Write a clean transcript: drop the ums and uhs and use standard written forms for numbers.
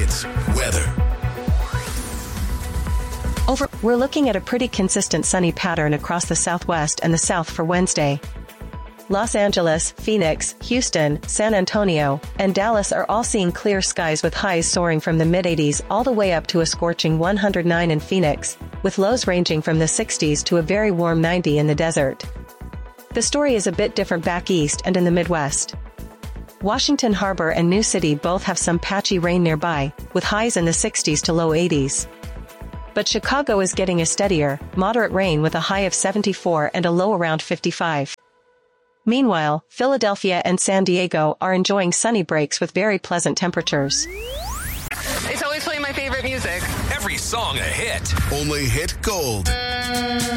Hits weather. We're looking at a pretty consistent sunny pattern across the southwest and the south for Wednesday. Los Angeles, Phoenix, Houston, San Antonio, and Dallas are all seeing clear skies with highs soaring from the mid-80s all the way up to a scorching 109 in Phoenix, with lows ranging from the 60s to a very warm 90 in the desert. The story is a bit different back east and in the Midwest. Washington Harbor and New City both have some patchy rain nearby, with highs in the 60s to low 80s. But Chicago is getting a steadier, moderate rain with a high of 74 and a low around 55. Meanwhile, Philadelphia and San Diego are enjoying sunny breaks with very pleasant temperatures. It's always playing my favorite music. Every song a hit. Only hit gold.